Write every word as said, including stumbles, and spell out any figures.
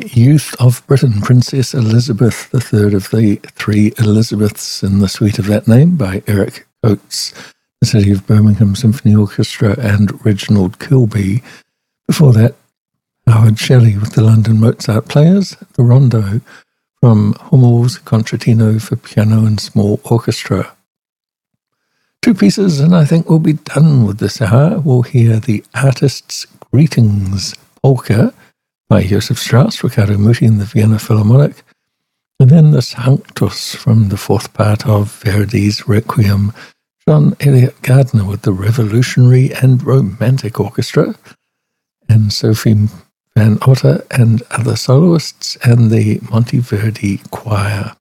The Youth of Britain, Princess Elizabeth, the third of the three Elizabeths in the suite of that name, by Eric Coates, the City of Birmingham Symphony Orchestra, and Reginald Kilby. Before that, Howard Shelley with the London Mozart Players, the Rondo from Hummel's Concertino for Piano and Small Orchestra. Two pieces, and I think we'll be done with this hour. We'll hear the Artist's Greetings Polka by Joseph Strauss, Riccardo Muti and the Vienna Philharmonic, and then the Sanctus from the fourth part of Verdi's Requiem, John Elliott Gardner with the Revolutionary and Romantic Orchestra, and Sophie Van Otter and other soloists, and the Monteverdi Choir.